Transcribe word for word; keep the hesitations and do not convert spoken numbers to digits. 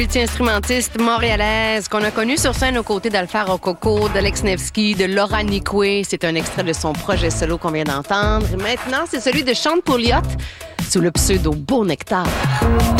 Multi-instrumentiste montréalaise qu'on a connue sur scène aux côtés d'Alpha Rococo, d'Alex Nevsky, de Laura Nicoué. C'est un extrait de son projet solo qu'on vient d'entendre. Maintenant, c'est celui de Chante Pouliot sous le pseudo Beau Nectar.